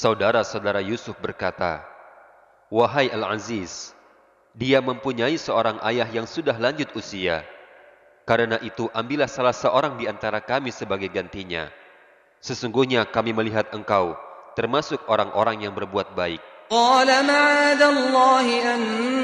Saudara-saudara Yusuf berkata, "Wahai Al-Aziz, dia mempunyai seorang ayah yang sudah lanjut usia. Karena itu ambillah salah seorang di antara kami sebagai gantinya. Sesungguhnya kami melihat engkau termasuk orang-orang yang berbuat baik." قال معاذ الله أن